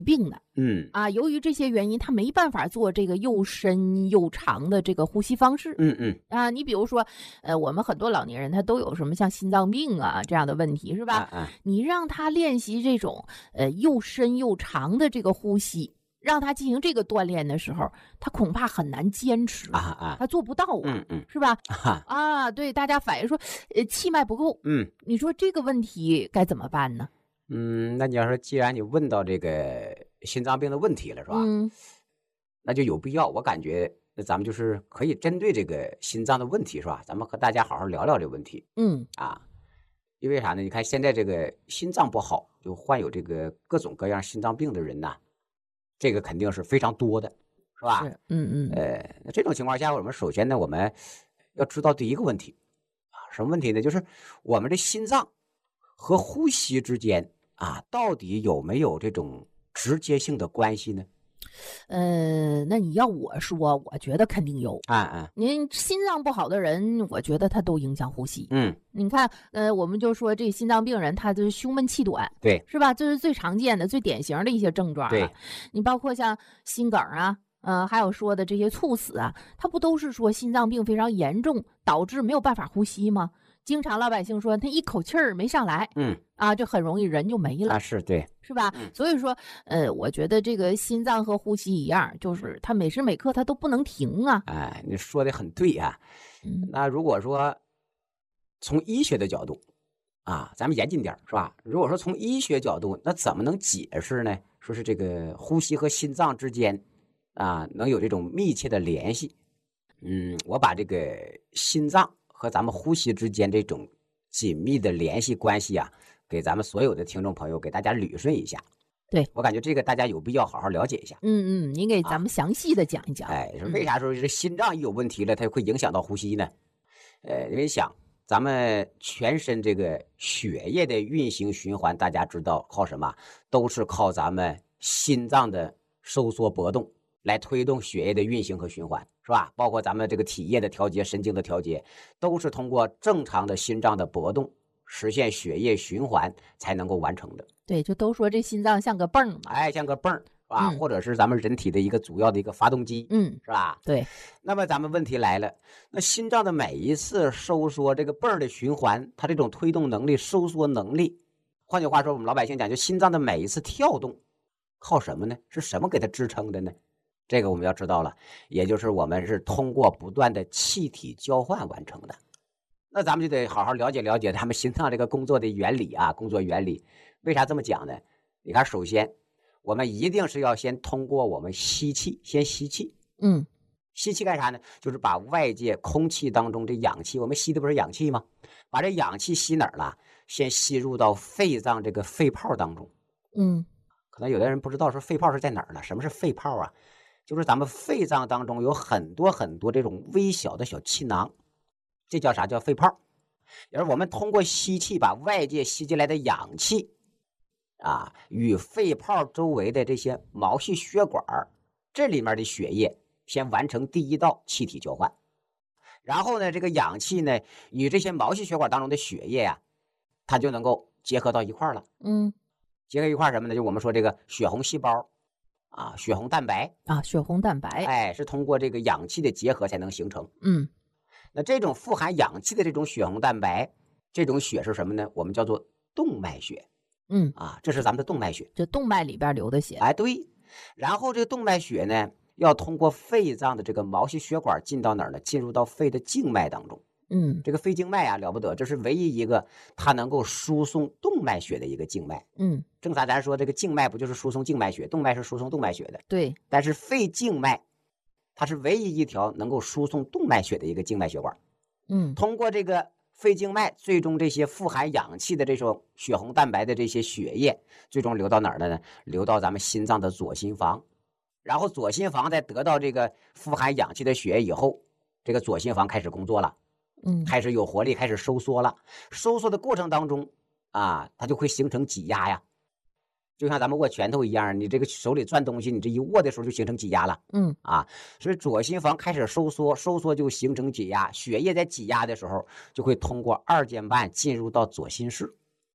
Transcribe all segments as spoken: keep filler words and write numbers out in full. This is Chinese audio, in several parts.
病呢。 嗯啊，由于这些原因，他没办法做这个又深又长的这个呼吸方式。 嗯嗯啊，你比如说，呃，我们很多老年人他都有什么像心脏病啊这样的问题，是吧？ 啊啊你让他练习这种呃又深又长的这个呼吸，让他进行这个锻炼的时候，他恐怕很难坚持啊啊， 他做不到啊， 嗯嗯是吧？ 哈啊，对，大家反映说，呃，气脉不够。 嗯你说这个问题该怎么办呢？ 嗯，那你要说既然你问到这个心脏病的问题了，是吧？ 嗯那就有必要，我感觉那咱们就是可以针对这个心脏的问题，是吧？咱们和大家好好聊聊这个问题嗯啊。因为啥呢？你看现在这个心脏不好，就患有这个各种各样心脏病的人呐，这个肯定是非常多的，是吧？ 是嗯嗯呃，那这种情况下，我们首先呢，我们要知道第一个问题啊，什么问题呢？就是我们的心脏和呼吸之间啊，到底有没有这种直接性的关系呢？ 呃，那你要我说，我觉得肯定有。 啊啊， 您心脏不好的人，我觉得他都影响呼吸。 嗯， 你看，呃，我们就说这心脏病人，他就是胸闷气短， 对是吧？这是最常见的、最典型的一些症状了。 对， 你包括像心梗啊，呃，还有说的这些猝死啊，他不都是说心脏病非常严重，导致没有办法呼吸吗？经常老百姓说他一口气儿没上来， 嗯啊，就很容易人就没了。 啊是对， 是吧？ 嗯所以说，呃，我觉得这个心脏和呼吸一样，就是它每时每刻它都不能停啊。 哎，你说的很对啊。 嗯那如果说从医学的角度啊，咱们严谨点儿是吧？如果说从医学角度，那怎么能解释呢？说是这个呼吸和心脏之间啊，能有这种密切的联系。嗯，我把这个心脏和咱们呼吸之间这种紧密的联系关系啊，给咱们所有的听众朋友给大家捋顺一下。 对， 我感觉这个大家有必要好好了解一下。 嗯嗯，您给咱们详细的讲一讲。 哎，说为啥说这心脏一有问题了，它会影响到呼吸呢？呃，因为想咱们全身这个血液的运行循环，大家知道靠什么？都是靠咱们心脏的收缩搏动来推动血液的运行和循环，是吧？包括咱们这个体液的调节、神经的调节，都是通过正常的心脏的搏动，实现血液循环才能够完成的。 对，就都说这心脏像个泵嘛。 哎，像个泵儿，是吧？ 嗯或者是咱们人体的一个主要的一个发动机， 嗯， 是吧？ 对， 那么咱们问题来了，那心脏的每一次收缩，这个泵儿的循环，它这种推动能力、收缩能力，换句话说，我们老百姓讲，就心脏的每一次跳动，靠什么呢？是什么给它支撑的呢？这个我们要知道了，也就是我们是通过不断的气体交换完成的。那咱们就得好好了解了解他们心脏这个工作的原理啊，工作原理。为啥这么讲呢？你看，首先我们一定是要先通过我们吸气，先吸气。 嗯吸气干啥呢？就是把外界空气当中这氧气，我们吸的不是氧气吗？把这氧气吸哪儿了？先吸入到肺脏这个肺泡当中。 嗯可能有的人不知道说肺泡是在哪儿呢？什么是肺泡啊？就是咱们肺脏当中有很多很多这种微小的小气囊，这叫啥？叫肺泡。而我们通过吸气把外界吸进来的氧气啊，与肺泡周围的这些毛细血管这里面的血液先完成第一道气体交换，然后呢，这个氧气呢与这些毛细血管当中的血液呀、啊，它就能够结合到一块了。 嗯结合一块什么呢？就我们说这个血红细胞啊，血红蛋白啊，血红蛋白。 哎，是通过这个氧气的结合才能形成。 嗯那这种富含氧气的这种血红蛋白，这种血是什么呢？我们叫做动脉血嗯， 啊，这是咱们的动脉血。 这动脉里边流的血。 哎，对。然后这个动脉血呢，要通过肺脏的这个毛细血管进到哪儿呢？进入到肺的静脉当中。 嗯这个肺静脉啊，了不得，这是唯一一个它能够输送动脉血的一个静脉。 嗯， 正常咱说这个静脉不就是输送静脉血，动脉是输送动脉血的， 对， 但是肺静脉它是唯一一条能够输送动脉血的一个静脉血管。 嗯通过这个肺静脉，最终这些富含氧气的这种血红蛋白的这些血液，最终流到哪儿了呢？流到咱们心脏的左心房，然后左心房在得到这个富含氧气的血液以后，这个左心房开始工作了。 嗯开始有活力，开始收缩了。收缩的过程当中啊，它就会形成挤压呀，就像咱们握拳头一样，你这个手里攥东西，你这一握的时候就形成挤压了。 嗯啊，所以左心房开始收缩，收缩就形成挤压，血液在挤压的时候就会通过二尖瓣进入到左心室，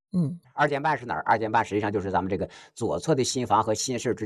嗯， 二尖瓣是哪儿？二尖瓣实际上就是咱们这个左侧的心房和心室之